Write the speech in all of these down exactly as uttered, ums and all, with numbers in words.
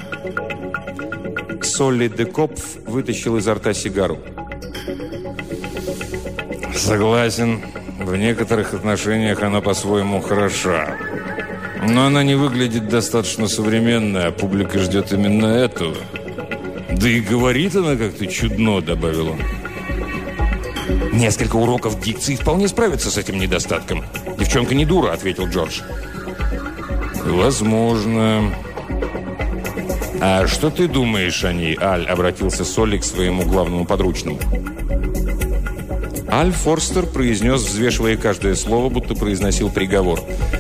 Солли де Копф вытащил изо рта сигару. Согласен, в некоторых отношениях она по-своему хороша. Но она не выглядит достаточно современной, а публика ждет именно этого. Да и говорит она как-то чудно, добавил он. Несколько уроков дикции вполне справятся с этим недостатком. Девчонка не дура, ответил Джордж. Возможно. А что ты думаешь о ней, Аль? Обратился Солли к своему главному подручному. Аль Форстер произнес, взвешивая каждое слово, будто произносил приговор.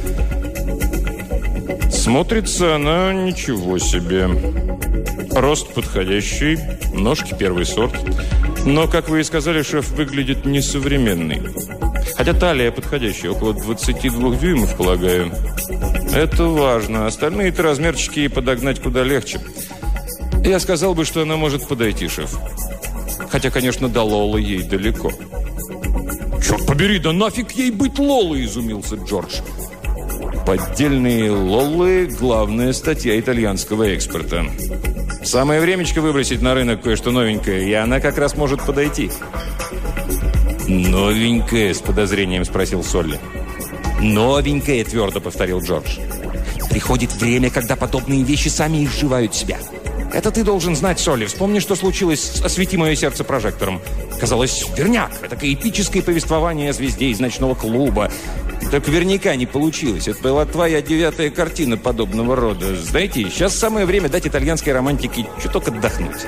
Смотрится она ничего себе. Рост подходящий, ножки первый сорт. Но, как вы и сказали, шеф выглядит несовременный. Хотя талия подходящая, около двадцати двух дюймов, полагаю. Это важно. Остальные-то размерчики ей подогнать куда легче. Я сказал бы, что она может подойти, шеф. Хотя, конечно, до Лолы ей далеко. «Черт побери, да нафиг ей быть Лолой!» – изумился Джордж. «Поддельные Лолы – главная статья итальянского экспорта. Самое времечко выбросить на рынок кое-что новенькое, и она как раз может подойти». «Новенькое?» – с подозрением спросил Солли. «Новенькое», – твердо повторил Джордж. «Приходит время, когда подобные вещи сами изживают себя. Это ты должен знать, Солли. Вспомни, что случилось с «Освети мое сердце» прожектором. Казалось, верняк. Это такое эпическое повествование о звезде из ночного клуба. Так верняка не получилось. Это была твоя девятая картина подобного рода. Знаете, сейчас самое время дать итальянской романтике чуток отдохнуть».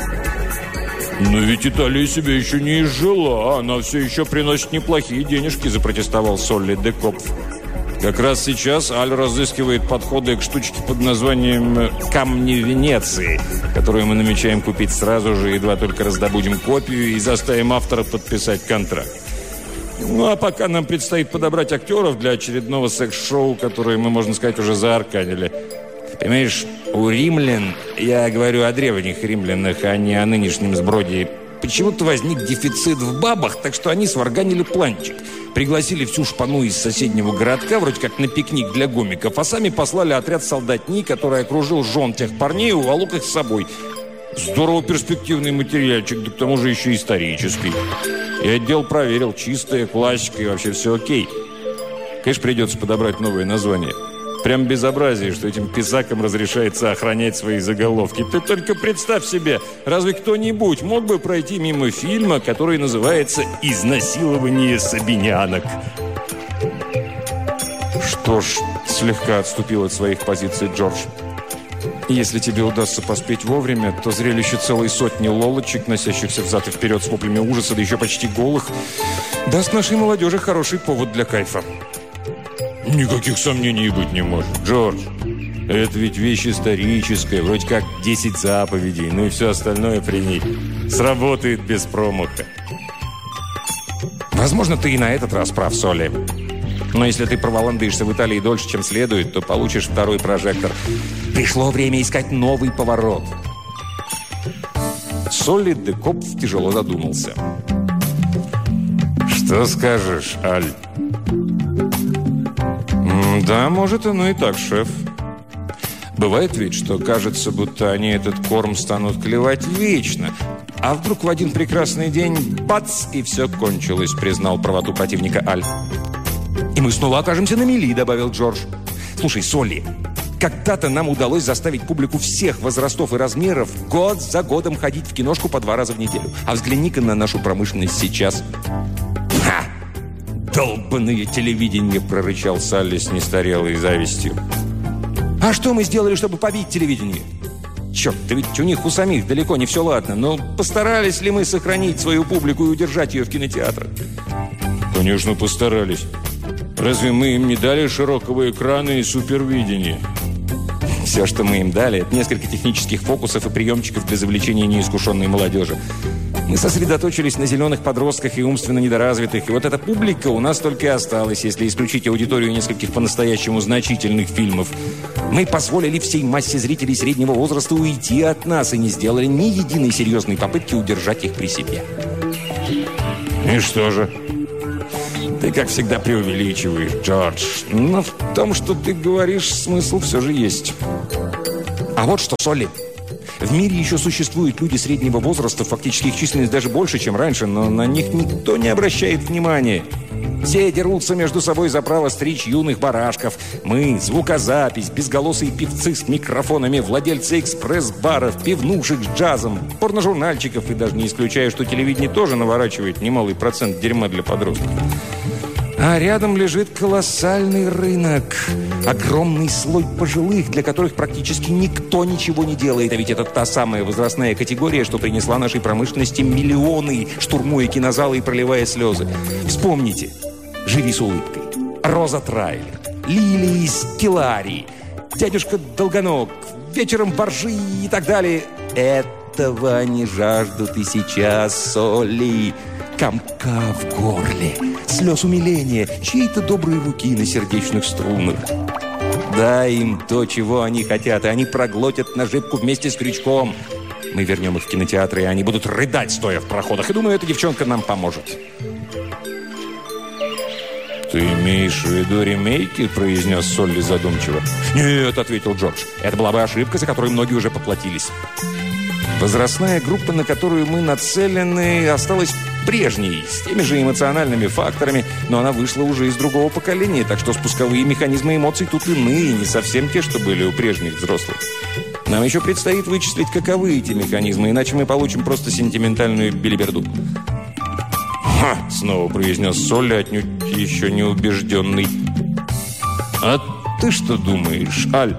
«Но ведь Италия себя еще не изжила. Она все еще приносит неплохие денежки», – запротестовал Солли де Копф. «Как раз сейчас Аль разыскивает подходы к штучке под названием «Камни Венеции», которую мы намечаем купить сразу же, едва только раздобудем копию и заставим автора подписать контракт. Ну, а пока нам предстоит подобрать актеров для очередного секс-шоу, которое мы, можно сказать, уже заарканили. Понимаешь, у римлян, я говорю о древних римлянах, а не о нынешнем сброде, почему-то возник дефицит в бабах, так что они сварганили планчик. Пригласили всю шпану из соседнего городка, вроде как на пикник для гомиков, а сами послали отряд солдатни, который окружил жен тех парней и уволок их с собой. Здорово перспективный материальчик, да к тому же еще исторический. И отдел проверил, чистая классика и вообще все окей. Конечно, придется подобрать новое название. Прям безобразие, что этим писакам разрешается охранять свои заголовки. Ты только представь себе, разве кто-нибудь мог бы пройти мимо фильма, который называется «Изнасилование сабинянок»? Что ж, слегка отступил от своих позиций Джордж. Если тебе удастся поспеть вовремя, то зрелище целой сотни лолочек, носящихся взад и вперед с воплями ужаса, да еще почти голых, даст нашей молодежи хороший повод для кайфа. Никаких сомнений быть не может. Джордж, это ведь вещь историческая, вроде как десять заповедей, ну и все остальное при ней сработает без промаха. Возможно, ты и на этот раз прав, Солли. Но если ты проволандаешься в Италии дольше, чем следует, то получишь второй прожектор. Пришло время искать новый поворот. Солли де Копф тяжело задумался. Что скажешь, Аль? Да, может, оно и так, шеф. Бывает ведь, что кажется, будто они этот корм станут клевать вечно. А вдруг в один прекрасный день бац, и все кончилось, признал правоту противника Аль. И мы снова окажемся на мели, добавил Джордж. Слушай, Солли, когда-то нам удалось заставить публику всех возрастов и размеров год за годом ходить в киношку по два раза в неделю. А взгляни-ка на нашу промышленность сейчас. Ха! «Долбанное телевидение!» – прорычал Салли с нестарелой завистью. «А что мы сделали, чтобы побить телевидение?» «Черт, да ведь у них у самих далеко не все ладно. Но постарались ли мы сохранить свою публику и удержать ее в кинотеатрах?» «Конечно, постарались. Разве мы им не дали широкого экрана и супервидения?» «Все, что мы им дали, это несколько технических фокусов и приемчиков для завлечения неискушенной молодежи. Мы сосредоточились на зеленых подростках и умственно недоразвитых, и вот эта публика у нас только и осталась, если исключить аудиторию нескольких по-настоящему значительных фильмов. Мы позволили всей массе зрителей среднего возраста уйти от нас и не сделали ни единой серьезной попытки удержать их при себе». «И что же?» «Ты, как всегда, преувеличиваешь, Джордж. Но в том, что ты говоришь, смысл все же есть. А вот что, Солли. В мире еще существуют люди среднего возраста, фактически их численность даже больше, чем раньше, но на них никто не обращает внимания. Все дерутся между собой за право стричь юных барашков. Мы, звукозапись, безголосые певцы с микрофонами, владельцы экспресс-баров, пивнушек с джазом, порножурнальчиков, и даже не исключаю, что телевидение тоже наворачивает немалый процент дерьма для подростков. А рядом лежит колоссальный рынок. Огромный слой пожилых, для которых практически никто ничего не делает. А ведь это та самая возрастная категория, что принесла нашей промышленности миллионы, штурмуя кинозалы и проливая слезы. Вспомните. «Живи с улыбкой», «Роза Трайлер», «Лили из Киларии», «Дядюшка Долгоног», «Вечером боржи» и так далее. Этого они жаждут и сейчас, Солли. Комка в горле, слез умиления, чьей-то доброй руки на сердечных струнах. Дай им то, чего они хотят, и они проглотят наживку вместе с крючком. Мы вернем их в кинотеатры, и они будут рыдать, стоя в проходах. И думаю, эта девчонка нам поможет. «Ты имеешь в виду ремейки?» – произнес Солли задумчиво. «Нет», – ответил Джордж. «Это была бы ошибка, за которой многие уже поплатились. Возрастная группа, на которую мы нацелены, осталась прежней, с теми же эмоциональными факторами, но она вышла уже из другого поколения, так что спусковые механизмы эмоций тут иные, не совсем те, что были у прежних взрослых. Нам еще предстоит вычислить, каковы эти механизмы, иначе мы получим просто сентиментальную белиберду». «Ха!» – снова произнес Солли, отнюдь еще не убежденный. «А ты что думаешь, Аль?»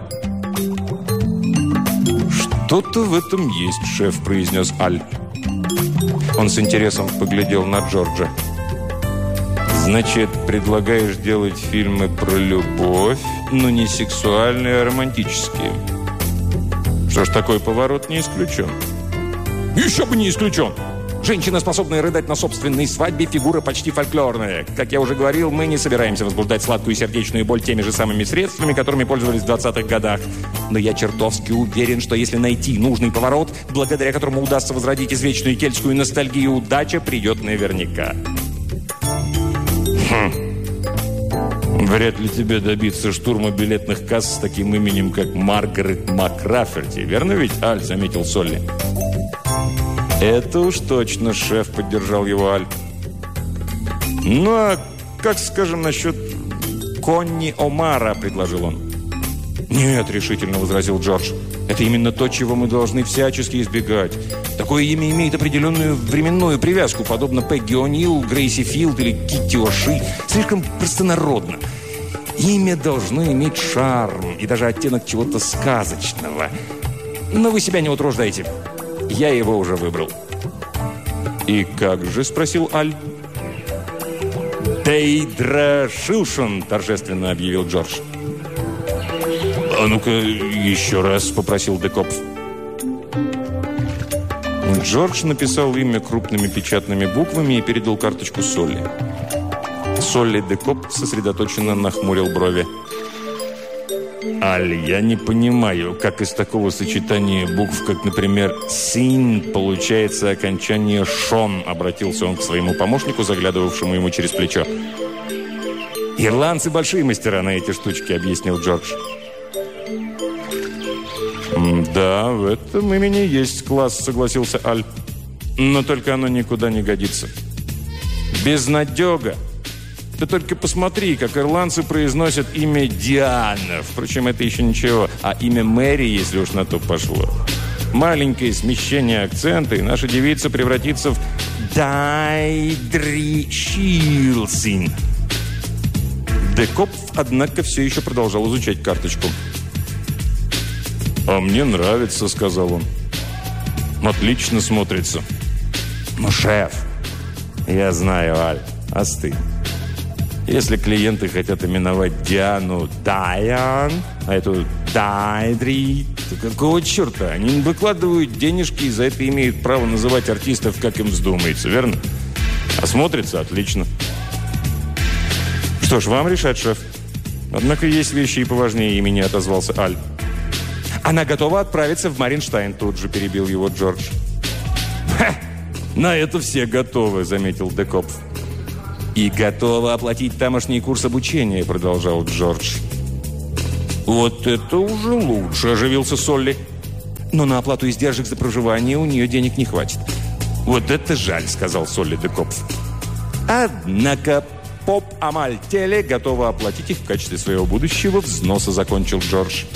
«Что-то в этом есть, шеф», – произнес Аль. Он с интересом поглядел на Джорджа. «Значит, предлагаешь делать фильмы про любовь, но не сексуальные, а романтические. Что ж, такой поворот не исключен». «Еще бы не исключен! Женщина, способная рыдать на собственной свадьбе, фигура почти фольклорная. Как я уже говорил, мы не собираемся возбуждать сладкую сердечную боль теми же самыми средствами, которыми пользовались в двадцатых годах. Но я чертовски уверен, что если найти нужный поворот, благодаря которому удастся возродить извечную кельтскую ностальгию, удача придет наверняка». Хм. Вряд ли тебе добиться штурма билетных касс с таким именем, как Маргарет Макраферти. Верно ведь, Аль, заметил Солли? «Это уж точно, шеф», — поддержал его Аль. «Ну, а как, скажем, насчет Конни Омара», — предложил он. «Нет», — решительно возразил Джордж. «Это именно то, чего мы должны всячески избегать. Такое имя имеет определенную временную привязку, подобно Пегги О'Нил, Грейси Филд или Китти О'Ши. Слишком простонародно. Имя должно иметь шарм и даже оттенок чего-то сказочного. Но вы себя не утруждайте. Я его уже выбрал». «И как же?» – спросил Аль. «Дейдра Шилшон», – торжественно объявил Джордж. «А ну-ка, еще раз», – попросил Декопф. Джордж написал имя крупными печатными буквами и передал карточку Солли. Солли Декопф сосредоточенно нахмурил брови. «Аль, я не понимаю, как из такого сочетания букв, как, например, «син», получается окончание «шон», — обратился он к своему помощнику, заглядывавшему ему через плечо. «Ирландцы большие мастера на эти штучки», — объяснил Джордж. «Да, в этом имени есть класс», — согласился Аль. «Но только оно никуда не годится. Безнадега. Ты только посмотри, как ирландцы произносят имя Диана. Впрочем, это еще ничего. А имя Мэри, если уж на то пошло. Маленькое смещение акцента, и наша девица превратится в Дайдри Шилсин». Декопф, однако, все еще продолжал изучать карточку. «А мне нравится», — сказал он. «Отлично смотрится». «Ну, шеф, я знаю, Аль, остынь. Если клиенты хотят именовать Диану Дайан, а эту Дайдри, то какого черта? Они выкладывают денежки и за это имеют право называть артистов, как им вздумается, верно? А смотрится отлично». «Что ж, вам решать, шеф. Однако есть вещи и поважнее имени», — отозвался Аль. «Она готова отправиться в Маринштайн», — тут же перебил его Джордж. «Ха! На это все готовы», — заметил Декопф. «И готова оплатить тамошний курс обучения», — продолжал Джордж. «Вот это уже лучше», — оживился Солли. Но на оплату издержек за проживание у нее денег не хватит». «Вот это жаль», — сказал Солли де Копф. «Однако поп Амальтеле готова оплатить их в качестве своего будущего взноса», — закончил Джордж.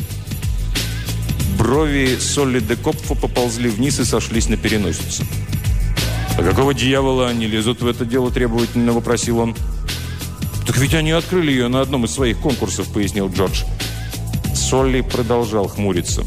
Брови Солли де Копфа поползли вниз и сошлись на переносицу. «А какого дьявола они лезут в это дело?» – требовательно вопросил он. «Так ведь они открыли ее на одном из своих конкурсов», – пояснил Джордж. Солли продолжал хмуриться.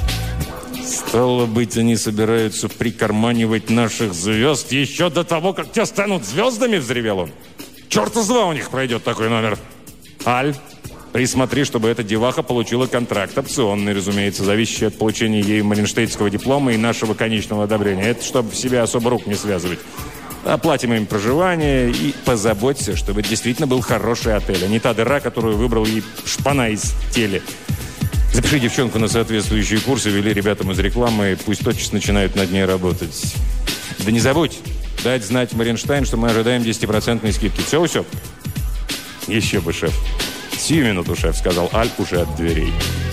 «Стало быть, они собираются прикарманивать наших звезд еще до того, как те станут звездами?» – взревел он. «Черта с два у них пройдет такой номер! Аль, присмотри, чтобы эта деваха получила контракт, опционный, разумеется, зависящий от получения ею Маринштейнского диплома и нашего конечного одобрения. Это чтобы в себе особо рук не связывать. Оплатим им проживание и позаботься, чтобы это действительно был хороший отель, а не та дыра, которую выбрал ей шпана из теле. Запиши девчонку на соответствующие курсы, вели ребятам из рекламы, пусть тотчас начинают над ней работать. Да не забудь дать знать Маринштейн, что мы ожидаем десятипроцентной скидки. Все, усек?» «Еще бы, шеф». «Сию минуту, шеф», — сказал Аль уже от дверей.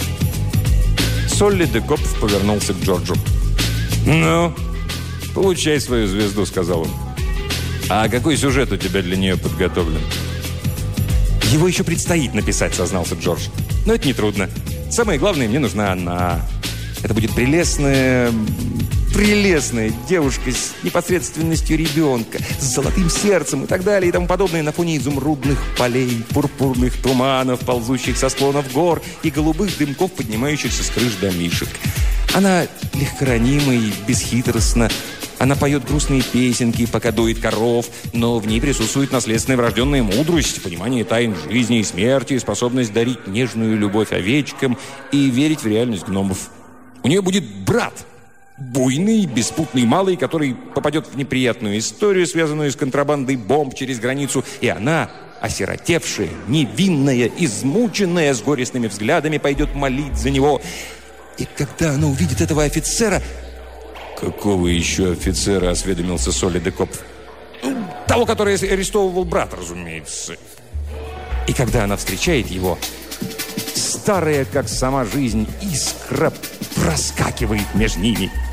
Солли де Копф повернулся к Джорджу. «Ну, получай свою звезду», — сказал он. «А какой сюжет у тебя для нее подготовлен?» «Его еще предстоит написать», — сознался Джордж. «Но это нетрудно. Самое главное, мне нужна она. Это будет прелестная... прелестная девушка с непосредственностью ребенка, с золотым сердцем и так далее и тому подобное на фоне изумрудных полей, пурпурных туманов, ползущих со склонов гор и голубых дымков, поднимающихся с крыш домишек. Она легкоранима и бесхитростна. Она поет грустные песенки, пока доит коров, но в ней присутствует наследственная врожденная мудрость, понимание тайн жизни и смерти, способность дарить нежную любовь овечкам и верить в реальность гномов. У нее будет брат, буйный, беспутный малый, который попадет в неприятную историю, связанную с контрабандой бомб через границу, и она, осиротевшая, невинная, измученная, с горестными взглядами, пойдет молить за него. И когда она увидит этого офицера... «Какого еще офицера?» – осведомился Солли де Копф. «Того, который арестовывал брата, разумеется». И когда она встречает его, старая, как сама жизнь, искра проскакивает между ними.